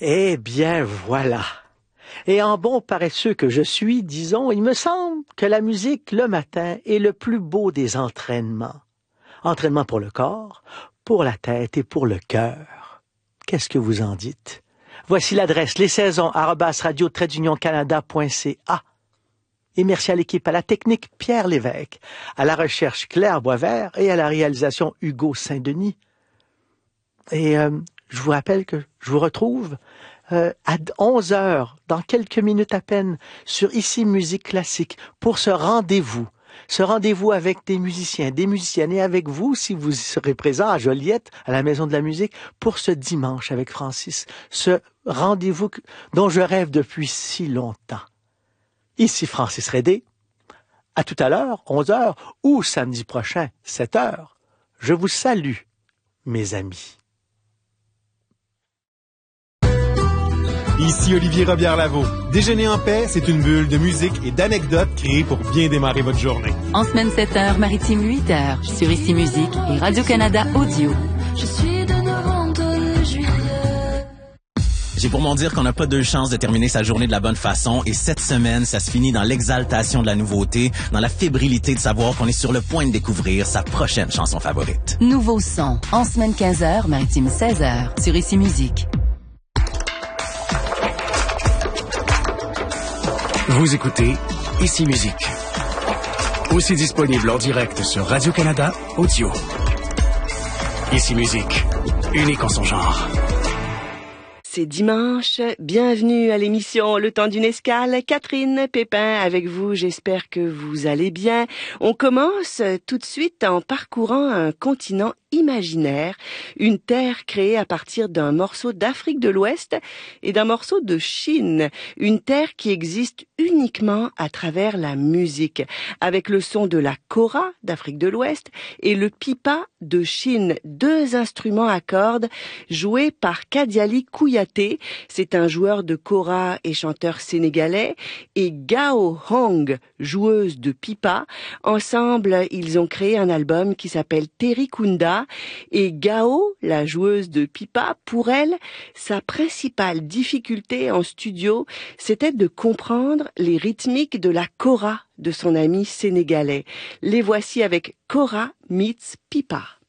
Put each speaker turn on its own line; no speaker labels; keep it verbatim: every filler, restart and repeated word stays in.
Eh bien, voilà. Et en bon paresseux que je suis, disons, il me semble que la musique, le matin, est le plus beau des entraînements. Entraînement pour le corps, pour la tête et pour le cœur. Qu'est-ce que vous en dites? Voici l'adresse, les saisons, arobase radio trait d'union canada point c a. Et merci à l'équipe, à la technique Pierre Lévesque, à la recherche Claire Boisvert et à la réalisation Hugo Saint-Denis. Et euh, je vous rappelle que je vous retrouve euh, à onze heures, dans quelques minutes à peine, sur Ici Musique Classique, pour ce rendez-vous. Ce rendez-vous avec des musiciens, des musiciennes, et avec vous, si vous serez présent à Joliette, à la Maison de la Musique, pour ce dimanche avec Francis. Ce rendez-vous dont je rêve depuis si longtemps. Ici Francis Rédé. À tout à l'heure, onze heures, ou samedi prochain, sept heures. Je vous salue, mes amis.
Ici Olivier Robillard-Lavaux. Déjeuner en paix, c'est une bulle de musique et d'anecdotes créées pour bien démarrer votre journée.
En semaine sept heures, maritime huit heures, sur Ici Musique et Radio-Canada Audio.
Je suis de novembre de juillet.
J'ai pour mon dire qu'on n'a pas deux chances de terminer sa journée de la bonne façon et cette semaine, ça se finit dans l'exaltation de la nouveauté, dans la fébrilité de savoir qu'on est sur le point de découvrir sa prochaine chanson favorite.
Nouveau son, en semaine quinze heures, maritime seize heures, sur Ici Musique.
Vous écoutez Ici Musique. Aussi disponible en direct sur Radio-Canada Audio. Ici Musique, unique en son genre.
C'est dimanche, bienvenue à l'émission Le Temps d'une Escale. Catherine Pépin avec vous, j'espère que vous allez bien. On commence tout de suite en parcourant un continent imaginaire, une terre créée à partir d'un morceau d'Afrique de l'Ouest et d'un morceau de Chine, une terre qui existe uniquement à travers la musique, avec le son de la kora d'Afrique de l'Ouest et le pipa de Chine, deux instruments à cordes joués par Kadiali Kouyaté, c'est un joueur de kora et chanteur sénégalais, et Gao Hong, joueuse de pipa. Ensemble, ils ont créé un album qui s'appelle Terikunda. Et Gao, la joueuse de pipa, pour elle, sa principale difficulté en studio, c'était de comprendre les rythmiques de la kora de son ami sénégalais. Les voici avec Kora meets pipa.